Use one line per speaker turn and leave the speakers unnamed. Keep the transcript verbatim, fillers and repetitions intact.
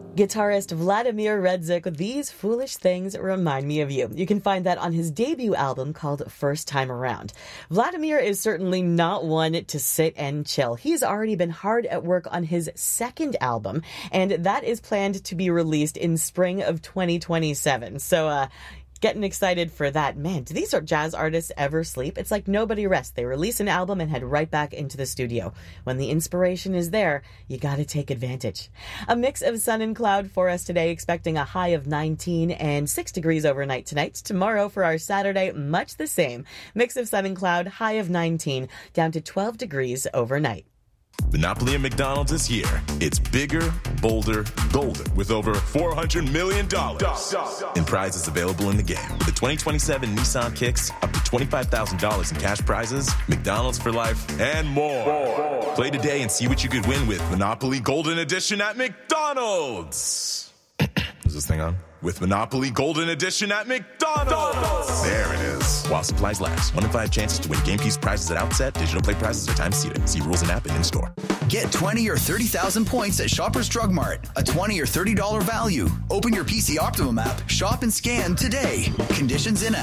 Guitarist Vladimir Redzik with These Foolish Things Remind Me of You. You can find that on his debut album called First Time Around. Vladimir is certainly not one to sit and chill. He's already been hard at work on his second album, and that is planned to be released in spring of twenty twenty-seven. So, uh, getting excited for that. Man, do these jazz artists ever sleep? It's like nobody rests. They release an album and head right back into the studio. When the inspiration is there, you gotta take advantage. A mix of sun and cloud for us today, expecting a high of nineteen and six degrees overnight tonight. Tomorrow for our Saturday, much the same. Mix of sun and cloud, high of nineteen, down to twelve degrees overnight.
Monopoly at McDonald's is here. It's bigger, bolder, golden, with over four hundred million dollars in prizes available in the game. With the twenty twenty-seven Nissan Kicks, up to twenty-five thousand dollars in cash prizes, McDonald's for life, and more. more. Play today and see what you could win with Monopoly Golden Edition at McDonald's. Is this thing on? With Monopoly Golden Edition at McDonald's. There it is. While supplies last. One in five chances to win game piece prizes at outset. Digital play prizes are time seated. See rules and app and in store.
Get twenty or thirty thousand points at Shoppers Drug Mart. A twenty or thirty dollars value. Open your P C Optimum app, shop and scan today. Conditions in